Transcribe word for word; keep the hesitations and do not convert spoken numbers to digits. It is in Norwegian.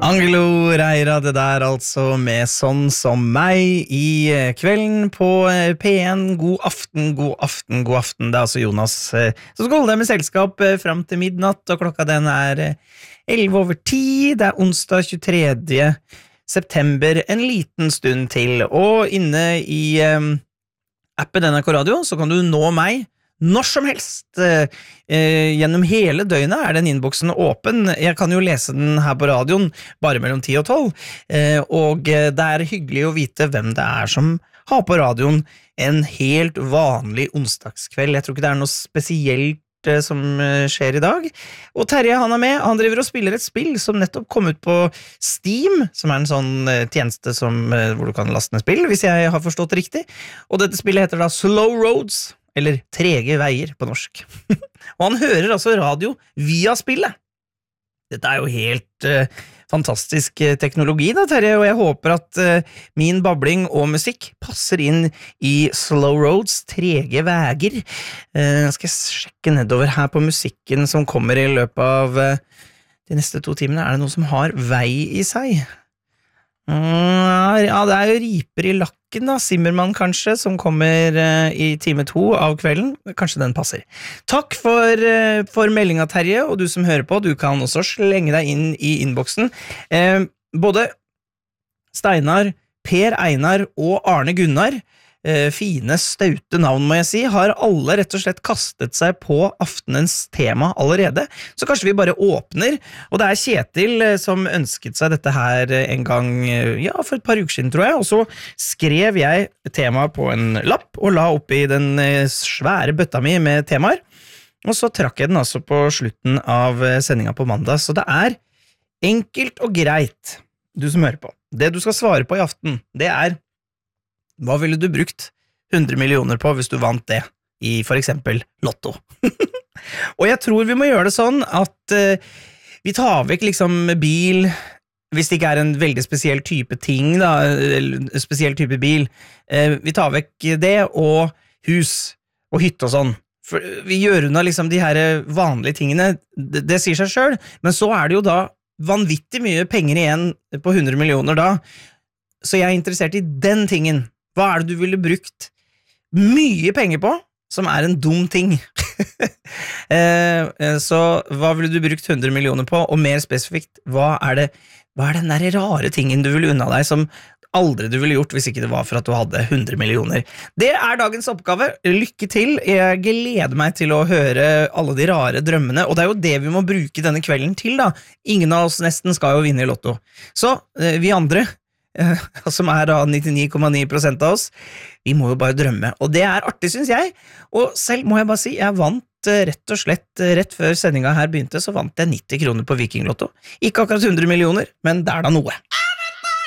Angelo Reira, det der altså med Sånn som meg I kvelden på P en. God aften, god aften, god aften. Det er altså Jonas som skal holde deg med selskap frem til midnatt, og klokka den er elleve over ti. Det er onsdag tjuetredje september, en liten stund til. Og inne I um, appen N R K Radio så kan du nå meg når som helst. Eh, gjennom hele døgnet er den innboksen åpen. Jeg kan jo lese den her på radioen bare mellom ti og tolv, eh, og det er hyggelig å vite hvem det er som har på radioen en helt vanlig onsdagskveld. Jeg tror ikke det er noe spesielt eh, som skjer I dag. Og Terje, han er med. Han driver og spiller et spill som nettopp kom ut på Steam, som er en sånn eh, tjeneste som, eh, hvor du kan laste ned spill, hvis jeg har forstått riktig. Og dette spillet heter da Slow Roads, eller Trege veier på norsk. Og han hører altså radio via spillet. Dette er jo helt uh, fantastisk uh, teknologi da, Terje, og jeg håper at uh, min babling og musikk passer inn I Slow Roads, Trege veier. Uh, skal jeg sjekke nedover her på musikken som kommer I løpet av uh, de neste to timene. Er det noe som har vei I seg? Uh, ja, det er jo riper I lakken da, Simmermann kanskje, som kommer uh, I time to av kvelden. Kanskje den passer. Takk for, uh, for meldinga, Terje, og du som hører på, du kan også slenge deg inn I innboksen. Uh, både Steinar, Per Einar og Arne Gunnar, uh, fine, staute navn må jeg si, har alle rett og slett kastet seg på aftenens tema allerede. Så kanskje vi bare åpner, og det er Kjetil uh, som ønsket seg dette her uh, en gang, uh, ja, for et par uker siden tror jeg, og så skrev jeg temaet på en lapp og la opp I den uh, svære bøtta mi med temaer, og så trakk jeg den altså på slutten av uh, sendinga på mandag, så det er enkelt og greit, du som hører på. Det du skal svare på I aften, det er hva ville du brukt hundre millioner på hvis du vant det I for eksempel Lotto? Og jeg tror vi må gjøre det sånn at uh, vi tar vekk liksom bil, hvis det ikke er en veldig spesiell type ting da, spesiell type bil, uh, vi tar vekk det og hus og hytte og sånn. For vi gjør unna liksom de her vanlige tingene, det, det sier seg selv, men så er det jo da vanvittig mye penger igjen på hundre millioner da, så jeg er interessert I den tingen. Hva er det du ville brukt mye penger på, som er en dum ting? Så hva ville du brukt hundre millioner på, og mer spesifikt, hva er det, hva er den der rare tingen du ville unna deg, som aldri du ville gjort hvis ikke det var for at du hadde hundre millioner. Det er dagens oppgave. Lykke til. Jeg gleder meg til å høre alle de rare drømmene, og det er jo det vi må bruke denne kvelden til da. Ingen av oss nesten skal jo vinne I Lotto. Så vi andre, som er da nittini komma ni prosent av oss, vi må jo bare drømme, og det er artig synes jeg, og selv må jeg bare si, jeg vant rett og slett rett før sendinga her begynte, så vant jeg nitti kroner på Viking Lotto. Ikke akkurat hundre millioner, men det er da noe.